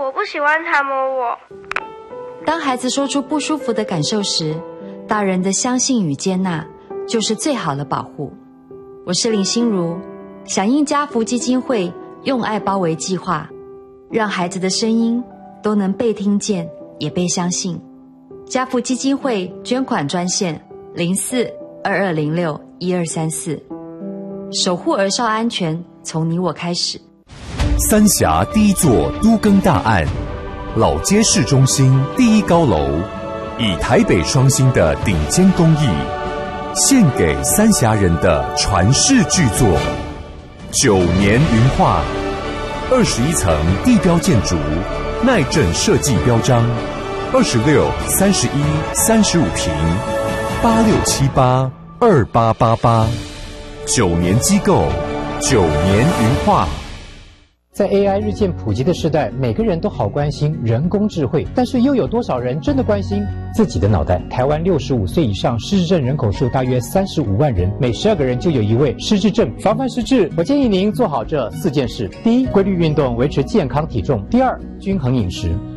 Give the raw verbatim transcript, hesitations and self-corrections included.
我不喜欢他摸我。 当孩子说出不舒服的感受时，大人的相信与接纳就是最好的保护。我是林心如，响应家福基金会用爱包围计划，让孩子的声音都能被听见也被相信。家福基金会捐款专线零四二二零六一二三四，守护儿少安全，从你我开始。 三峡第一座都更大案，老街市中心第一高楼，以台北双星的顶尖工艺，献给三峡人的传世巨作。九年云画，二十一层地标建筑，耐震设计标章，二十六、三十一、三十五平，八六七八二八八八。九年机构，九年云画。 在 A I 日渐普及的时代，每个人都好关心人工智慧，但是又有多少人真的关心自己的脑袋？台湾六十五岁以上失智症人口数大约三十五万人，每十二个人就有一位失智症。防范失智，我建议您做好这四件事：第一，规律运动，维持健康体重；第二，均衡饮食；